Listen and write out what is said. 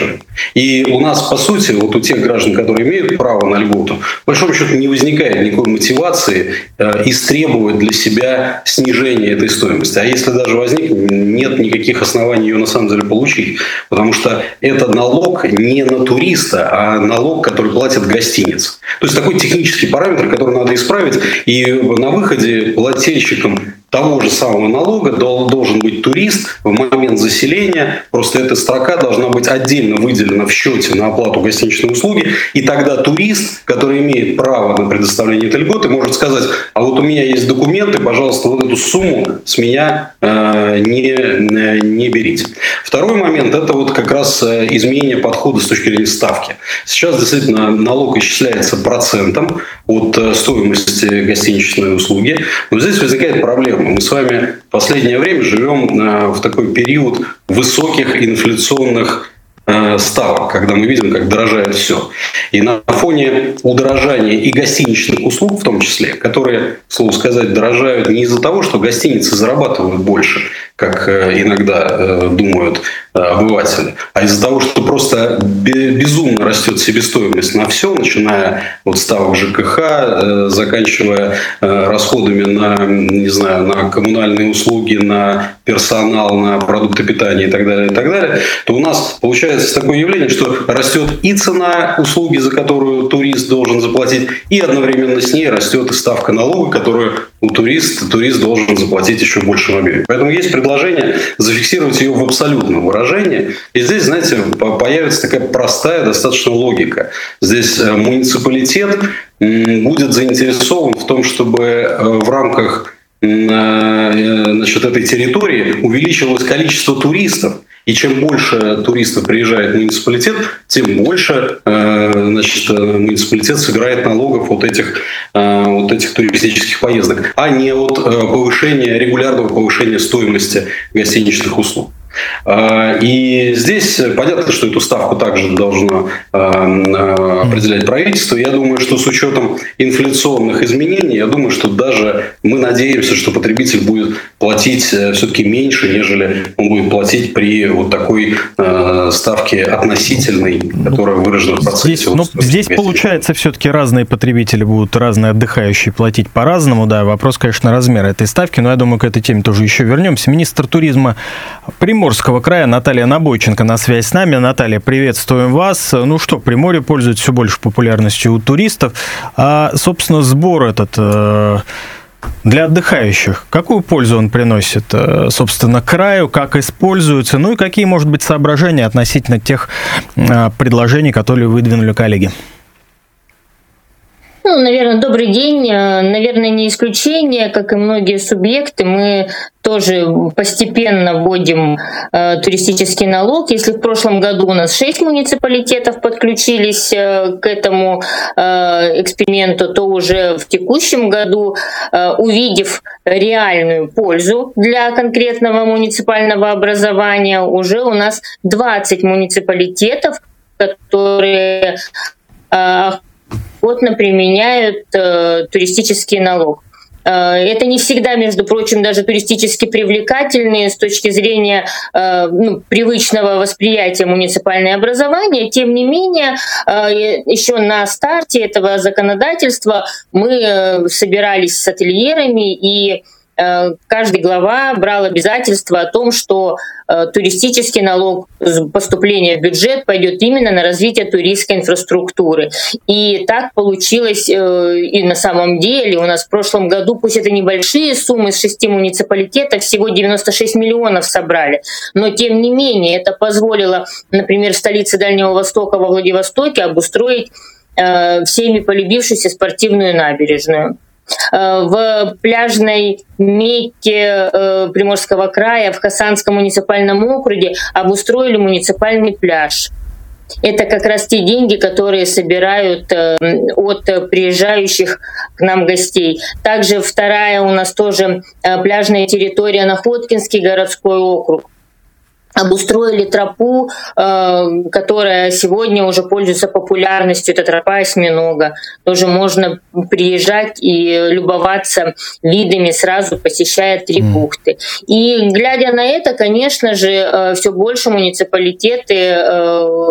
оплачиваем. И у нас, по сути, вот у тех граждан, которые имеют право на льготу, по большому счету не возникает никакой мотивации истребовать для себя снижение этой стоимости. А если даже возникнет, нет никаких оснований ее на самом деле получить. Потому что это налог не на туриста, а налог, который платит гостиница. То есть такой технический параметр, который надо исправить. И на выходе плательщикам того же самого налога должен быть турист в момент заселения. Просто эта строка должна быть отдельно выделена в счете на оплату гостиничной услуги. И тогда турист, который имеет право на предоставление этой льготы, может сказать: а вот у меня есть документы, пожалуйста, вот эту сумму с меня не берите. Второй момент – это вот как раз изменение подхода с точки зрения ставки. Сейчас действительно налог исчисляется процентом от стоимости гостиничной услуги. Но здесь возникает проблема. Мы с вами в последнее время живем в такой период высоких инфляционных ставок, когда мы видим, как дорожает все. И на фоне удорожания и гостиничных услуг, в том числе, которые, к слову сказать, дорожают не из-за того, что гостиницы зарабатывают больше, как иногда думают обыватели, а из-за того, что просто безумно растет себестоимость на все, начиная от ставок ЖКХ, заканчивая расходами на, не знаю, на коммунальные услуги, на персонал, на продукты питания и так далее, то у нас получается такое явление, что растет и цена услуги, за которую турист должен заплатить, и одновременно с ней растет и ставка налога, которую турист должен заплатить еще в большем объеме. Поэтому есть предложение зафиксировать ее в абсолютном выражении. И здесь, знаете, появится такая простая достаточно логика. Здесь муниципалитет будет заинтересован в том, чтобы в рамках этой территории увеличивалось количество туристов. И чем больше туристов приезжает в муниципалитет, тем больше муниципалитет собирает налогов от этих туристических поездок, а не от регулярного повышения стоимости гостиничных услуг. И здесь понятно, что эту ставку также должно определять правительство. Я думаю, что с учетом инфляционных изменений, я думаю, что даже мы надеемся, что потребитель будет платить все-таки меньше, нежели он будет платить при вот такой ставке относительной, которая выражена в процессе. Здесь получается, все-таки разные потребители будут, разные отдыхающие платить по-разному. Да, вопрос, конечно, размера этой ставки, но я думаю, к этой теме тоже еще вернемся. Министр туризма Приморского края Наталья Набойченко на связи с нами. Наталья, приветствуем вас. Ну что, Приморье пользуется все больше популярностью у туристов. А, собственно, сбор этот для отдыхающих, какую пользу он приносит, собственно, краю, как используется, ну и какие, может быть, соображения относительно тех предложений, которые выдвинули коллеги? Наверное, добрый день. Наверное, не исключение, как и многие субъекты, мы тоже постепенно вводим туристический налог. Если в прошлом году у нас 6 муниципалитетов подключились к этому эксперименту, то уже в текущем году, увидев реальную пользу для конкретного муниципального образования, уже у нас 20 муниципалитетов, которые охотно применяют туристический налог. Это не всегда, между прочим, даже туристически привлекательные с точки зрения привычного восприятия муниципальное образование. Тем не менее, еще на старте этого законодательства мы собирались с ательерами, и каждый глава брал обязательство о том, что туристический налог поступления в бюджет пойдет именно на развитие туристской инфраструктуры. И так получилось и на самом деле. У нас в прошлом году, пусть это небольшие суммы, с 6 муниципалитетов всего 96 миллионов собрали, но тем не менее это позволило, например, в столице Дальнего Востока, во Владивостоке, обустроить всеми полюбившуюся спортивную набережную. В пляжной Мекке Приморского края, в Хасанском муниципальном округе обустроили муниципальный пляж. Это как раз те деньги, которые собирают от приезжающих к нам гостей. Также вторая у нас тоже пляжная территория Находкинский городской округ. Обустроили тропу, которая сегодня уже пользуется популярностью. Это тропа осьминога. Тоже можно приезжать и любоваться видами, сразу посещая 3 бухты. И глядя на это, конечно же, все больше муниципалитеты